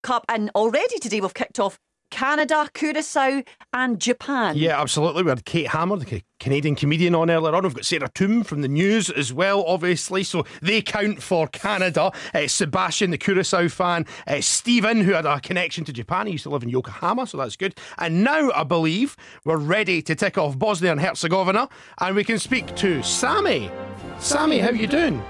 Cup, and already today we've kicked off Canada, Curacao and Japan. Yeah, absolutely. We had Kate Hammer, the Canadian comedian, on earlier on. We've got Sarah Toom from the news as well, obviously, so they count for Canada. Sebastian, the Curacao fan. Stephen, who had a connection to Japan. He used to live in Yokohama, so that's good. And now I believe we're ready to tick off Bosnia and Herzegovina, and we can speak to Sammy. Sammy, how you doing?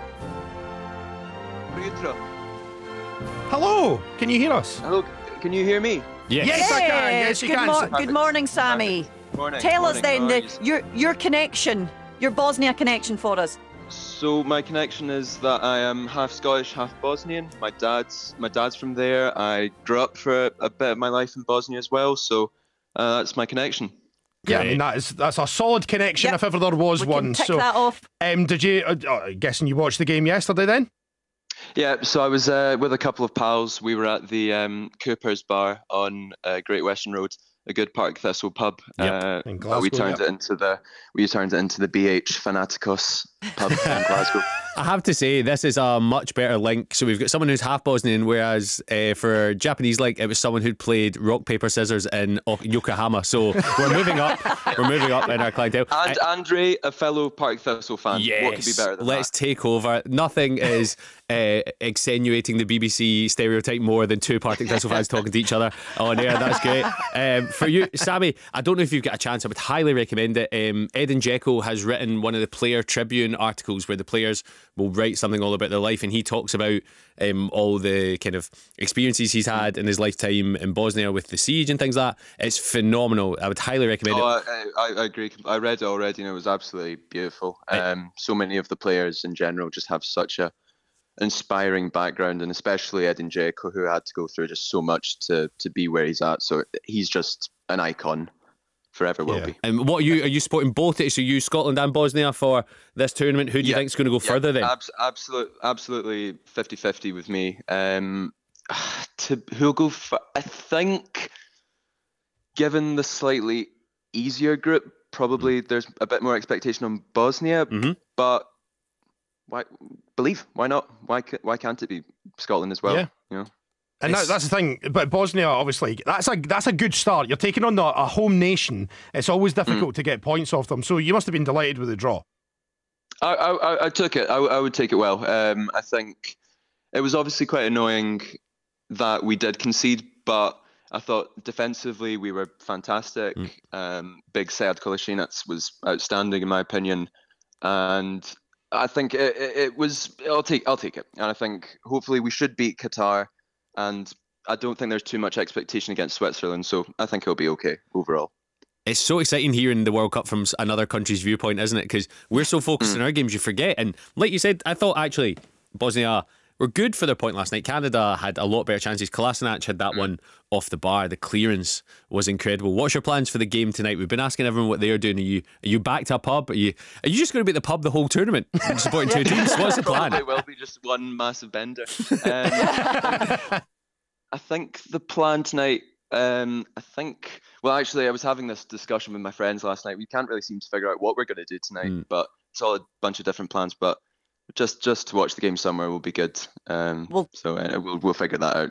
Hello, can you hear us? Hello, can you hear me? Yes, I can. Yes, you can. Good morning, Sammy. Morning. Tell us then How your connection, your Bosnia connection for us. So my connection is that I am half Scottish, half Bosnian. My dad's from there. I grew up for a bit of my life in Bosnia as well, so that's my connection. Yeah, I mean that's a solid connection, Yep. if ever there was We one. can tick So, that off. did you? I'm guessing you watched the game yesterday then? Yeah, so I was with a couple of pals. We were at the Cooper's Bar on Great Western Road, a good Partick Thistle pub. Yep, in Glasgow, we turned it into the BH Fanaticos pub in Glasgow. I have to say, this is a much better link. So we've got someone who's half Bosnian, whereas for Japanese link, it was someone who'd played rock, paper, scissors in Yokohama. So we're moving up. We're moving up in our clientele. And Andre, a fellow Partick Thistle fan. Yes, What could be better than let's that? take over. Nothing is extenuating the BBC stereotype more than two Partick Thistle fans talking to each other on air. That's great. For you, Sammy, I don't know if you've got a chance. I would highly recommend it. Edin Dzeko has written one of the Player Tribune articles where the players will write something all about their life, and he talks about all the kind of experiences he's had in his lifetime in Bosnia with the siege and things like that. It's phenomenal. I would highly recommend it. I agree. I read it already and it was absolutely beautiful. So many of the players in general just have such a inspiring background, and especially Edin Dzeko, who had to go through just so much to be where he's at. So he's just an icon. Forever will be. And what are you supporting both? So you Scotland and Bosnia for this tournament. Who do you think is going to go further then? Absolutely 50-50 with me. Who'll go I think, given the slightly easier group, probably there's a bit more expectation on Bosnia. But why not? Why can't it be Scotland as well? Yeah. You know. And that's the thing, but Bosnia, obviously, that's a good start. You're taking on a home nation. It's always difficult to get points off them. So you must have been delighted with the draw. I took it. I would take it well. I think it was obviously quite annoying that we did concede, but I thought defensively we were fantastic. Big Sead Kolasinac was outstanding in my opinion, and I think it was. I'll take it, and I think hopefully we should beat Qatar. And I don't think there's too much expectation against Switzerland, so I think it'll be okay overall. It's so exciting hearing the World Cup from another country's viewpoint, isn't it? Because we're so focused on our games, you forget. And like you said, I thought actually Bosnia were good for their point last night. Canada had a lot better chances. Kolasinac had that one off the bar. The clearance was incredible. What's your plans for the game tonight? We've been asking everyone what they're doing. Are you back to a pub? Are you just going to be at the pub the whole tournament, supporting two teams? What's the plan? It will be just one massive bender. I think the plan tonight. Well, actually, I was having this discussion with my friends last night. We can't really seem to figure out what we're going to do tonight, but it's all a bunch of different plans. But just to watch the game somewhere will be good. We'll figure that out.